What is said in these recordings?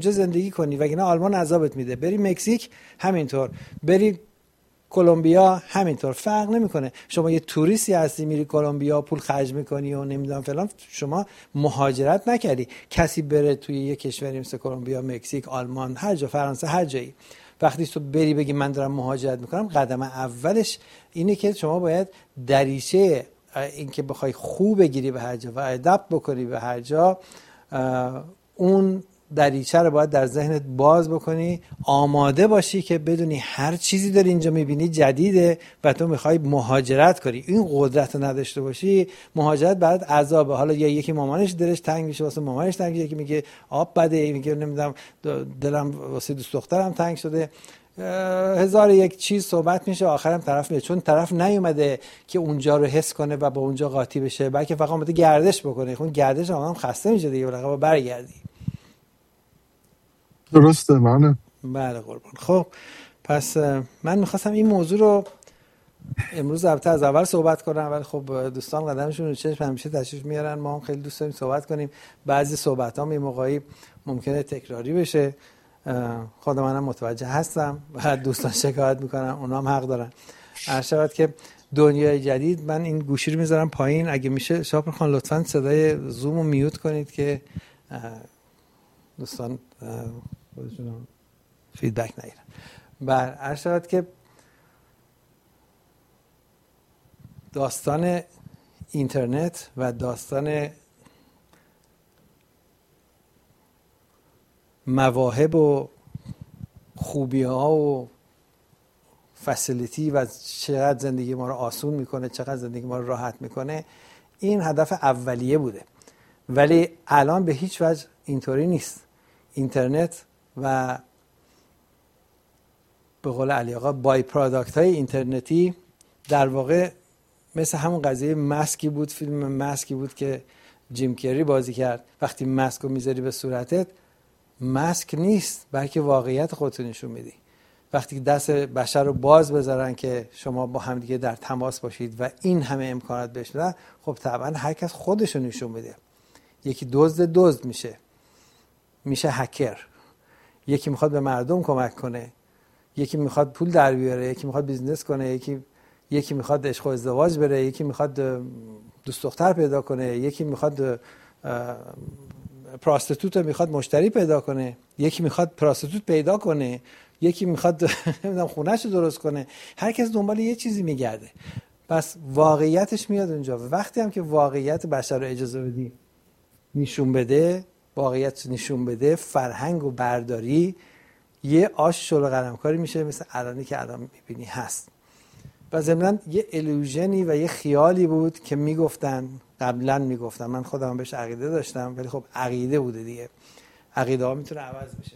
زندگی کنی، وگرنه آلمان عذابت میده. بری مکزیک همینطور، بری کلمبیا همینطور، فرق نمیکنه. شما یه توریستی هستی میری کلمبیا پول خرج میکنی و نمیدونم فلان، شما مهاجرت نکردی. کسی بره توی یه کشوری مثل کلمبیا، مکزیک، آلمان، هر جا، فرانسه، هر جایی، وقتی تو بری بگی من دارم مهاجرت میکنم، قدم اولش اینه که شما باید دریچه اینکه بخوای خوب بگیری به هر جا و ادپت بکنی به هر جا، اون دریچه رو باید در ذهنت باز بکنی، آماده باشی که بدونی هر چیزی داری اینجا میبینی جدیده و تو میخوای مهاجرت کنی. این قدرت رو نداشته باشی، مهاجرت برات عذابه. حالا یا یکی مامانش دلش تنگ میشه واسه مامانش تنگ میشه، یکی میگه آب بده، میگه نمیدونم دلم واسه دوست دخترم تنگ شده، هزار یک چیز صحبت میشه، آخرم طرف میاد، چون طرف نیومده که اونجا رو حس کنه و با اونجا قاطی بشه، بلکه فقط اومده گردش بکنه. خون گردش هم خسته میشه دیگه، بالاخره برگردی. درسته منه. بله قربان. خب پس من میخواستم این موضوع رو امروز البته از اول صحبت کنم، ولی خب دوستان قدمشون رو چشم همیشه تشریف میارن، ما هم خیلی دوست داریم صحبت کنیم. بعضی صحبت ها یه موقعی ممکنه تکراری بشه، خود منم متوجه هستم و دوستان شکایت میکنن، اونا هم حق دارن. هر شود که دنیای جدید، من این گوشی رو میذارم پایین، اگه میشه شاپر خان لطفاً صدای زوم رو میوت کنید که دوستان خودشون فیدبک نگیرن. بر هر شود که داستان اینترنت و داستان مواهب و خوبی ها و فسیلیتی و چقدر زندگی ما رو آسون میکنه، چقدر زندگی ما رو راحت میکنه، این هدف اولیه بوده. ولی الان به هیچ وجه اینطوری نیست. اینترنت و به قول علی آقا بای پروداکت های اینترنتی در واقع مثل همون قضیه ماسکی بود، فیلم ماسکی بود که جیم کری بازی کرد. وقتی ماسک رو میذاری به صورتت، ماسک نیست بلکه واقعیت خودتو نشون میدی. وقتی دست بشر رو باز بذارن که شما با همدیگه در تماس باشید و این همه امکانات بهش بدن، خب طبعا هر کس خودشو نشون میده. یکی دزد میشه هکر، یکی میخواد به مردم کمک کنه، یکی میخواد پول در بیاره، یکی میخواد بیزنس کنه، یکی میخواد عشق و ازدواج بره، یکی میخواد دوست دختر پیدا کنه، یکی میخواد پراستیتوت میخواد مشتری پیدا کنه، یکی میخواد پراستیتوت پیدا کنه، یکی میخواد نمیدونم خونه‌شو درست کنه. هر کس دنبال یه چیزی میگرده. پس واقعیتش میاد اونجا. وقتی هم که واقعیت بشر رو اجازه بدی نشون بده، واقعیت نشون بده، فرهنگ و برداری یه آش شل قلمکاری میشه، مثل الانی که الان میبینی هست. و ضمناً یه الوژنی و یه خیالی بود که میگفتن، قبلا میگفتن، من خودم بهش عقیده داشتم، ولی خب عقیده بوده دیگه، عقیده ها میتونه عوض بشه،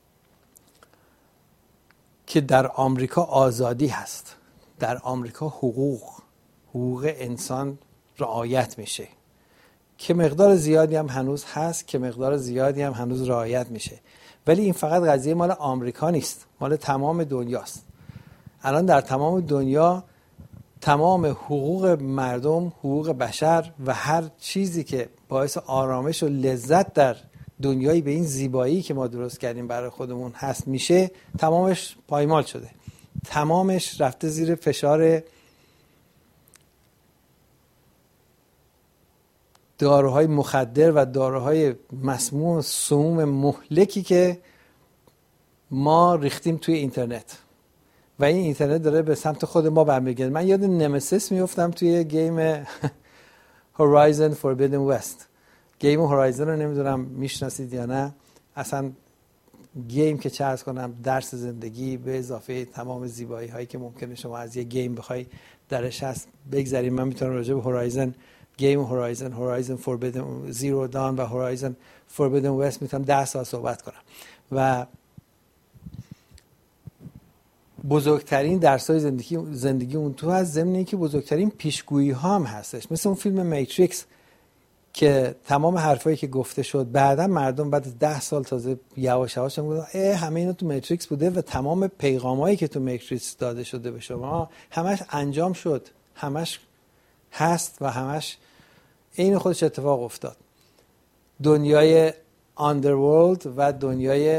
که در آمریکا آزادی هست، در آمریکا حقوق انسان رعایت میشه، که مقدار زیادی هم هنوز هست، که مقدار زیادی هم هنوز رعایت میشه. ولی این فقط قضیه مال آمریکا نیست، مال تمام دنیاست. الان در تمام دنیا تمام حقوق مردم، حقوق بشر و هر چیزی که باعث آرامش و لذت در دنیایی به این زیبایی که ما درست کردیم برای خودمون هست میشه، تمامش پایمال شده، تمامش رفته زیر فشار داروهای مخدر و داروهای مسموم و سموم مهلکی که ما ریختیم توی اینترنت و این اینترنت داره به سمت خود ما برمیگرده. من یاد نمسیس میافتم توی گیم هورایزن فوربیدن وست. گیم هورایزن رو نمیدونم میشناسید یا نه. اصلا گیم که چه عرض کنم، درس زندگی به اضافه تمام زیبایی هایی که ممکنه شما از یه گیم بخوای درش هست بگذاریم. من میتونم راجع به هورایزن، گیم هورایزن فوربیدن زیرو دان و هورایزن فوربیدن وست میتونم 10 ساعت صحبت کنم. و بزرگترین درس‌های زندگی اون تو از ضمن اینکه بزرگترین پیشگویی ها هم هستش، مثل اون فیلم میتریکس که تمام حرفایی که گفته شد بعدا مردم بعد از 10 سال تازه یواش یواش میگن همه اینا تو میتریکس بوده و تمام پیغامایی که تو میتریکس داده شده به شما همش انجام شد، همش هست و همش عین خودش اتفاق افتاد. دنیای آندرورلد و دنیای